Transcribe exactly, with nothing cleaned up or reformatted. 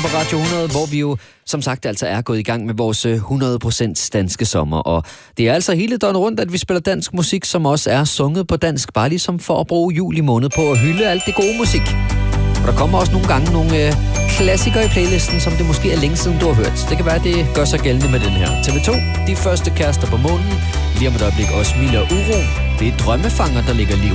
på Radio hundrede, hvor vi jo som sagt altså er gået i gang med vores hundrede procent danske sommer. Og det er altså hele døgnet rundt, at vi spiller dansk musik, som også er sunget på dansk, bare ligesom for at bruge juli måned på at hylde alt det gode musik. Og der kommer også nogle gange nogle øh, klassikere i playlisten, som det måske er længe siden, du har hørt. Det kan være, at det gør sig gældende med den her. T V to, De første kærester på månen. Lige om et øjeblik også Mille og Uro. Det er Drømmefanger, der ligger lige